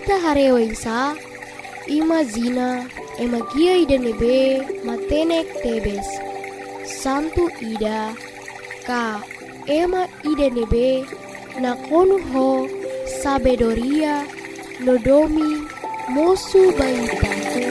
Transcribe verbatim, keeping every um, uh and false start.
ita harewengsa ima zina ema gia ida nebe matenek tebes santu ida ka ema ida nebe nakonu ho sabedoria nodomi mosu baita